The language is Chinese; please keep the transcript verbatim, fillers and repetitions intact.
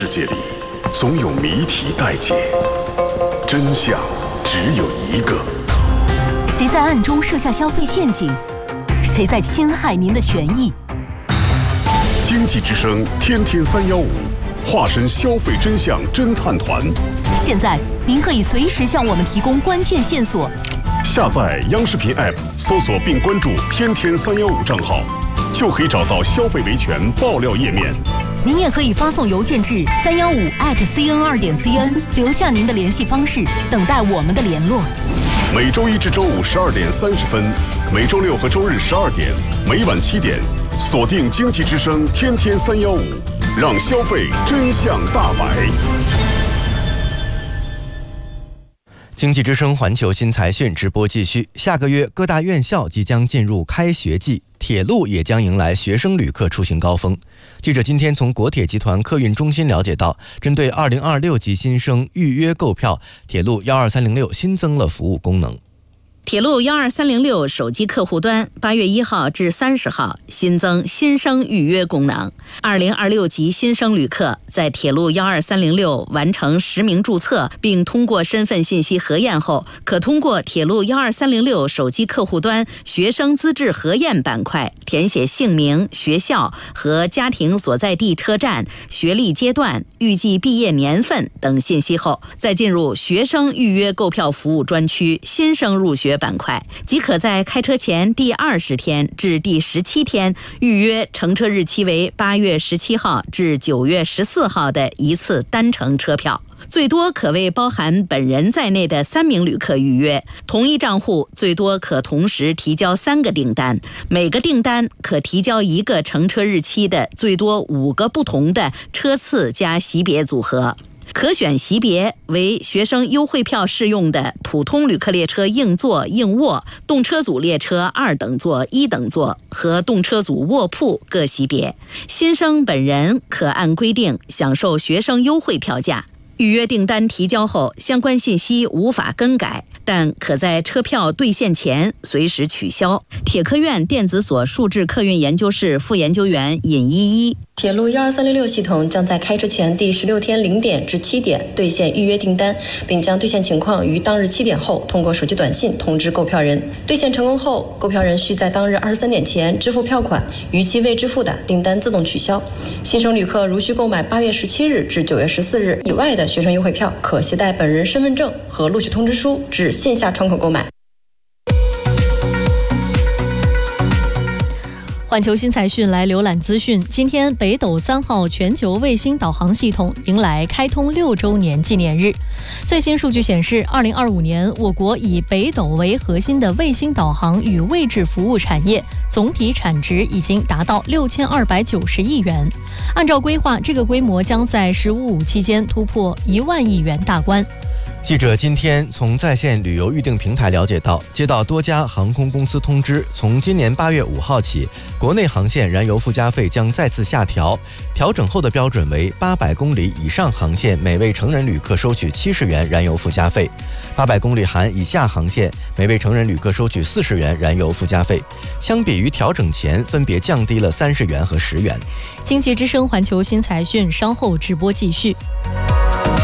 世界里总有谜题待解，真相只有一个。 谁在暗中设下消费陷阱？谁在侵害您的权益？ 经济之声天天三幺五，化身消费真相侦探团。 现在您可以随时向我们提供关键线索。 下载央视频 App， 搜索并关注“天天三幺五”账号，就可以找到消费维权爆料页面。 您也可以发送邮件至三幺五 at c n 二点 c n， 留下您的联系方式，等待我们的联络。 每周一至周五十二点三十分，每周六和周日十二点，每晚七点，锁定经济之声天天三幺五，让消费真相大白。 经济之声环球新财讯直播继续。下个月各大院校即将进入开学季，铁路也将迎来学生旅客出行高峰。记者今天从国铁集团客运中心了解到，针对二零二六级新生预约购票，铁路一二三零六新增了服务功能。 铁路一二三零六手机客户端八月一号至三十号新增新生预约功能。二零二六级新生旅客在铁路一二三零六完成实名注册，并通过身份信息核验后，可通过铁路一二三零六手机客户端学生资质核验板块填写姓名、学校和家庭所在地车站、学历阶段、预计毕业年份等信息后，再进入学生预约购票服务专区新生入学板块，即可在开车前第二十天至第十七天预约乘车日期为八月十七号至九月十四号的一次单程车票，最多可为包含本人在内的三名旅客预约。同一账户最多可同时提交三个订单，每个订单可提交一个乘车日期的最多五个不同的车次加级别组合。可选级别为学生优惠票适用的普通旅客列车硬座硬卧、动车组列车二等座一等座和动车组卧铺各级别。新生本人可按规定享受学生优惠票价。预约订单提交后，相关信息无法更改，但可在车票兑现前随时取消。铁科院电子所数智客运研究室副研究员尹依依： 铁路一二三零六系统将在开车前第十六天零点至七点兑现预约订单，并将兑现情况于当日七点后通过手机短信通知购票人。兑现成功后，购票人需在当日二十三点前支付票款，逾期未支付的订单自动取消。新生旅客如需购买八月十七日至九月十四日以外的学生优惠票，可携带本人身份证和录取通知书至线下窗口购买。 环球新财讯来浏览资讯。今天，北斗三号全球卫星导航系统迎来开通六周年纪念日。最新数据显示，二零二五年我国以北斗为核心的卫星导航与位置服务产业总体产值已经达到六千二百九十亿元。按照规划，这个规模将在“十五五”期间突破一万亿元大关。 记者今天从在线旅游预订平台了解到，接到多家航空公司通知，从今年八月五号起，国内航线燃油附加费将再次下调，调整后的标准为八百公里以上航线每位成人旅客收取七十元燃油附加费，八百公里含以下航线每位成人旅客收取四十元燃油附加费，相比于调整前分别降低了三十元和十元。 经济之声环球新财讯稍后直播继续。